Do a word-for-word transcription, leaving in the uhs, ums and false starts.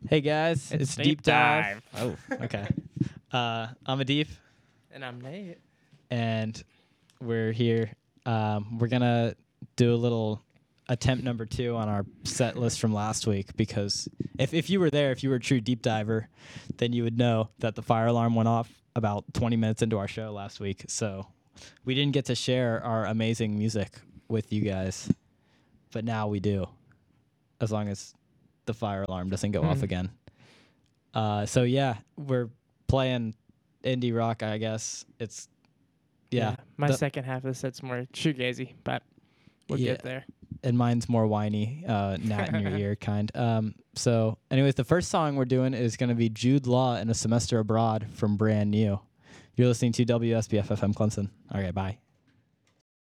Hey guys, it's, It's Deep, Deep Dive. Oh, okay. uh, I'm Adif, And I'm Nate. and we're here. Um, we're gonna do a little attempt number two on our set list from last week because if if you were there, if you were a true deep diver, then you would know that the fire alarm went off about twenty minutes into our show last week. So we didn't get to share our amazing music with you guys, but now we do, as long as the fire alarm doesn't go off Mhm. again. Uh, so yeah, we're playing indie rock, I guess. It's yeah, My the- second half of the set's more shoegazy, but we'll Yeah. get there. and mine's more whiny, uh, gnat in your ear kind. Um, so anyways, the first song we're doing is going to be Jude Law in a Semester Abroad from Brand New. You're listening to W S B F F M Clemson. Okay, bye.